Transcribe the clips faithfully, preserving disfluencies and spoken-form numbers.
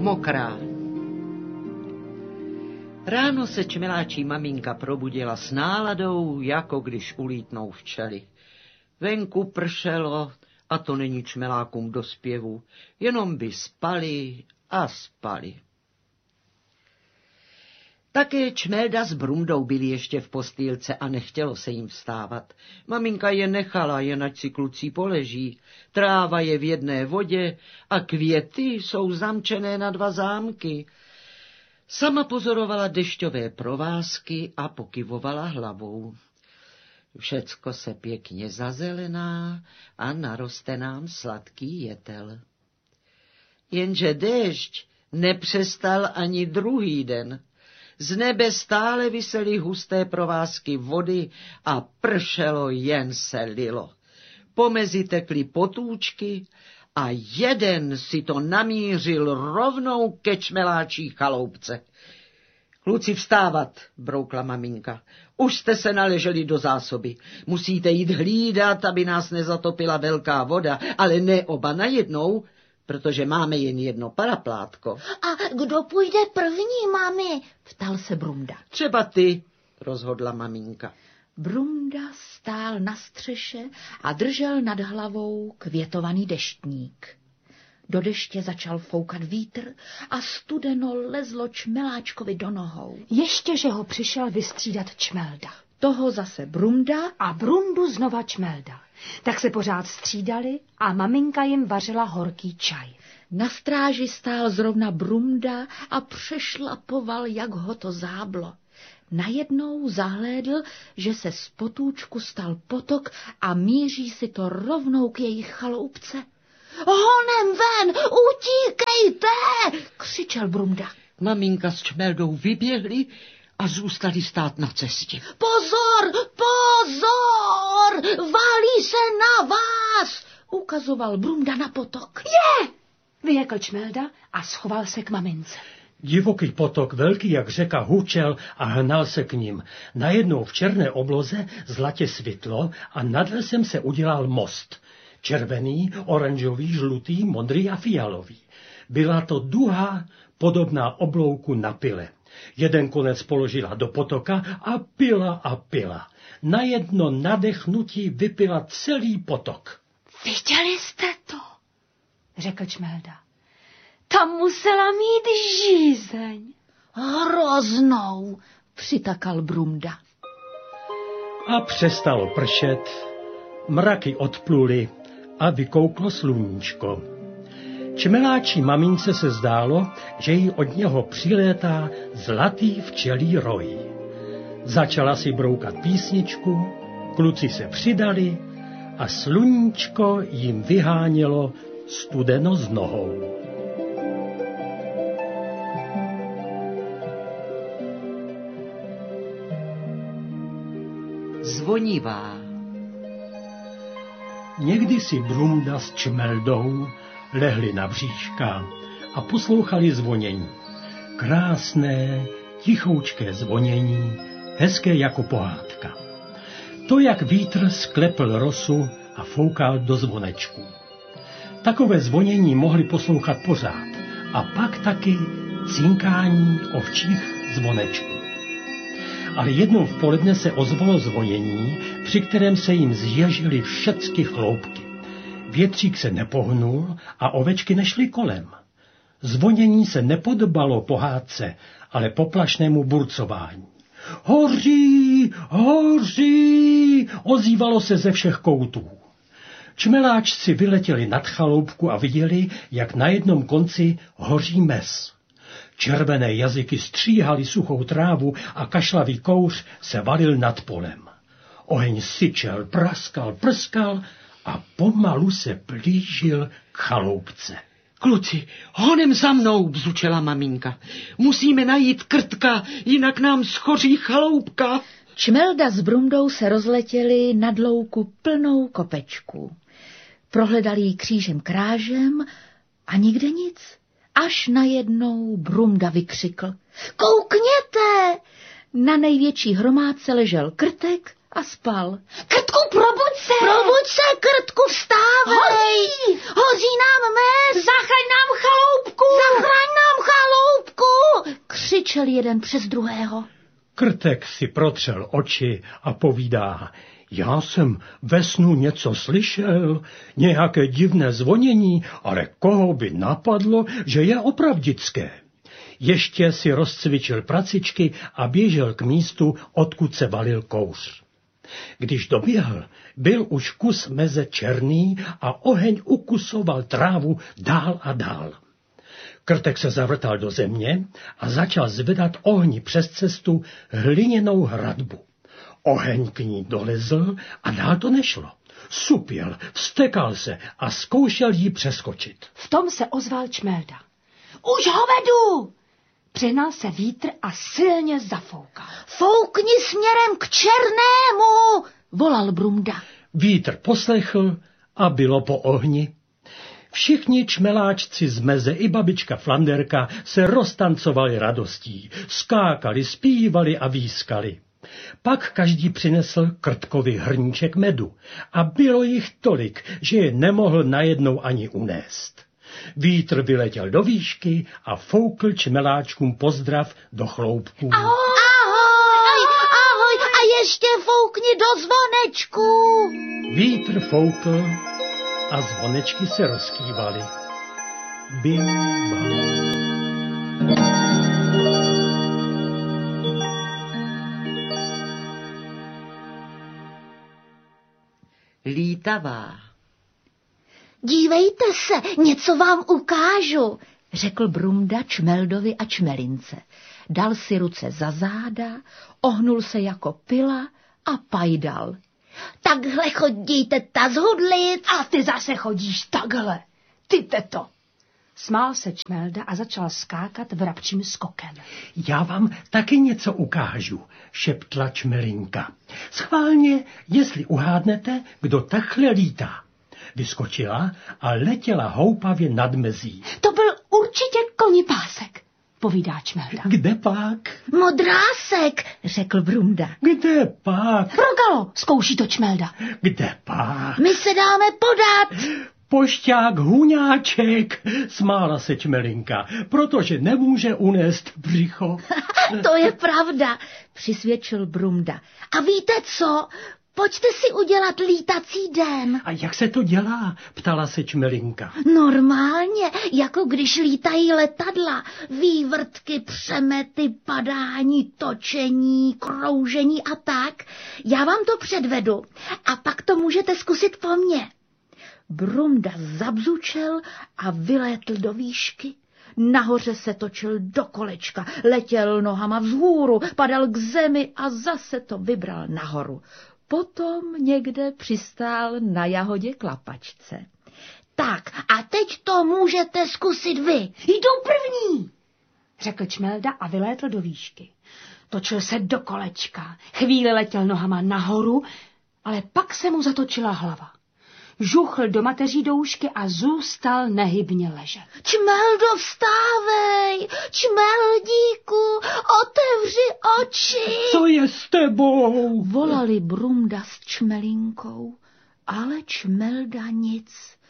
mokrá. Ráno se čmeláčí maminka probudila s náladou, jako když ulítnou včely. Venku pršelo a to není čmelákům do zpěvu, jenom by spali a spali. Také Čmelda s Brumdou byli ještě v postýlce a nechtělo se jim vstávat. Maminka je nechala, jen ať si kluci poleží. Tráva je v jedné vodě a květy jsou zamčené na dva zámky. Sama pozorovala dešťové provázky a pokyvovala hlavou. Všecko se pěkně zazelená a naroste nám sladký jetel. Jenže déšť nepřestal ani druhý den. Z nebe stále visely husté provázky vody a pršelo, jen se lilo. Pomezi tekly potůčky a jeden si to namířil rovnou ke čmeláčí chaloupce. Kluci, vstávat, broukla maminka. Už jste se naleželi do zásoby. Musíte jít hlídat, aby nás nezatopila velká voda, ale ne oba najednou, protože máme jen jedno paraplátko. A kdo půjde první, mami? Ptal se Brumda. Třeba ty, rozhodla maminka. Brumda stál na střeše a držel nad hlavou květovaný deštník. Do deště začal foukat vítr a studeno lezlo čmeláčkovi do nohou. Ještě, že ho přišel vystřídat Čmelda. Toho zase Brumda a Brumdu znova Čmelda. Tak se pořád střídali a maminka jim vařila horký čaj. Na stráži stál zrovna Brumda a přešlapoval, jak ho to záblo. Najednou zahlédl, že se z potůčku stal potok a míří si to rovnou k jejich chaloupce. Honem ven, utíkejte, křičel Brumda. Maminka s Čmeldou vyběhli a zůstali stát na cestě. Pozor, pozor, válí se na vás, ukazoval Brumda na potok. Je, vyjekl Čmelda a schoval se k mamince. Divoký potok, velký jak řeka, hučel a hnal se k ním. Najednou v černé obloze zlatě svitlo a nad lesem se udělal most. Červený, oranžový, žlutý, modrý a fialový. Byla to duha podobná oblouku na pile. Jeden konec položila do potoka a pila a pila. Na jedno nadechnutí vypila celý potok. Viděli jste to? Řekl Čmelda. Tam musela mít žízeň. Hroznou, přitakal Brumda. A přestalo pršet, mraky odpluly a vykouklo sluníčko. Čmeláčí mamince se zdálo, že jí od něho přilétá zlatý včelí roj. Začala si broukat písničku, kluci se přidali a sluníčko jim vyhánělo studeno z nohou. Zvonivá. Někdy si Brumda s Čmeldou lehli na bříška a poslouchali zvonění. Krásné, tichoučké zvonění, hezké jako pohádka. To, jak vítr sklepl rosu a foukal do zvonečku. Takové zvonění mohli poslouchat pořád a pak taky cinkání ovčích zvonečků. Ale jednou v poledne se ozvalo zvonění, při kterém se jim zježily všecky chloupky. Větřík se nepohnul a ovečky nešly kolem. Zvonění se nepodobalo pohádce, ale poplašnému burcování. Hoří, hoří, ozývalo se ze všech koutů. Čmeláčci vyletěli nad chaloupku a viděli, jak na jednom konci hoří mes. Červené jazyky stříhaly suchou trávu a kašlavý kouř se valil nad polem. Oheň syčel, praskal, prskal a pomalu se blížil k chaloupce. Kluci, honem za mnou, bzučela maminka. Musíme najít Krtka, jinak nám schoří chaloupka. Čmelda s Brumdou se rozletěli nad louku plnou kopečků. Prohledali ji křížem krážem a nikde nic. Až najednou Brumda vykřikl. Koukněte! Na největší hromádce ležel Krtek a spal. Krtku, probuď se! Probuď se, Krtku, vstávej! Hoří! Hoří nám mes! Zachraň nám chaloupku! Zachraň nám mlčeli jeden přes druhého. Krtek si protřel oči a povídá: já jsem ve snu něco slyšel, nějaké divné zvonění, ale koho by napadlo, že je opravdické. Ještě si rozcvičil pracičky a běžel k místu, odkud se valil kouř. Když doběhl, byl už kus meze černý a oheň ukusoval trávu dál a dál. Krtek se zavrtal do země a začal zvedat ohni přes cestu hliněnou hradbu. Oheň k ní dolezl a dál to nešlo. Supěl, vztekal se a zkoušel jí přeskočit. V tom se ozval Čmelda. Už ho vedu! Přehnal se vítr a silně zafoukal. Foukni směrem k černému, volal Brumda. Vítr poslechl a bylo po ohni. Všichni čmeláčci z meze i babička Flanderka se roztancovali radostí, skákali, zpívali a výskali. Pak každý přinesl Krtkovi hrníček medu a bylo jich tolik, že je nemohl najednou ani unést. Vítr vyletěl do výšky a foukl čmeláčkům pozdrav do chloupků. Ahoj, ahoj, ahoj a ještě foukni do zvonečku. Vítr foukl a zvonečky se rozkývaly. Bim, bam. Lítavá. Dívejte se, něco vám ukážu, řekl Brumda Čmeldovi a Čmelince. Dal si ruce za záda, ohnul se jako pila a pajdal. Takhle chodíte tazhudlit. A ty zase chodíš takhle. Ty teto. Smál se Čmelda a začal skákat vrabčím skokem. Já vám taky něco ukážu, šeptla Čmelinka. Schválně, jestli uhádnete, kdo takhle lítá. Vyskočila a letěla houpavě nad mezí. To byl určitě konipásek, povídá Čmelda. Kde pak? Modrásek, řekl Brumda. Kde pak? Rogalo, zkouší to Čmelda. Kde pak? My se dáme podat. Pošťák Huňáček, smála se Čmelinka, protože nemůže unést břicho. To je pravda, přisvědčil Brumda. A víte co? Pojďte si udělat lítací den. A jak se to dělá? Ptala se Čmelinka. Normálně, jako když lítají letadla. Vývrtky, přemety, padání, točení, kroužení a tak. Já vám to předvedu a pak to můžete zkusit po mně. Brumda zabzučel a vylétl do výšky. Nahoře se točil do kolečka, letěl nohama vzhůru, padal k zemi a zase to vybral nahoru. Potom někde přistál na jahodě klapačce. Tak a teď to můžete zkusit vy. Jdou první, řekl Čmelda a vylétl do výšky. Točil se do kolečka, chvíli letěl nohama nahoru, ale pak se mu zatočila hlava. Žuchl do mateří doušky a zůstal nehybně ležet. Čmeldo, vstávej! Čmeldíku, otevři oči! Co je s tebou? Volali Brumda s Čmelinkou, ale Čmelda nic.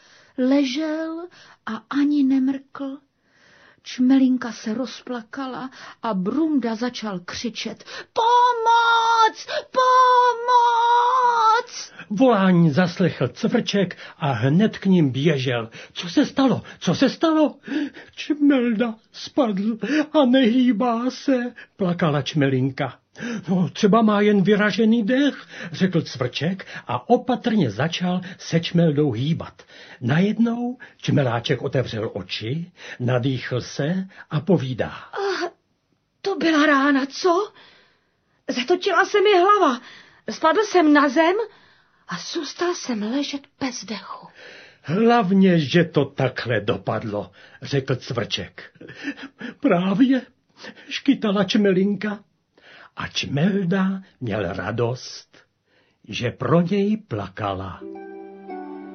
Ležel a ani nemrkl. Čmelinka se rozplakala a Brumda začal křičet: Pomoc! Pomoc! Volání zaslechl Cvrček a hned k ním běžel. Co se stalo? Co se stalo? Čmelda spadl a nehýbá se, plakala Čmelinka. No, třeba má jen vyražený dech, řekl Cvrček a opatrně začal se Čmeldou hýbat. Najednou Čmeláček otevřel oči, nadýchl se a povídá. Ah, to byla rána, co? Zatočila se mi hlava, spadl jsem na zem a zůstal jsem ležet bez dechu. Hlavně, že to takhle dopadlo, řekl Cvrček. Právě, škytala Čmelinka. A Čmelda měl radost, že pro něj plakala.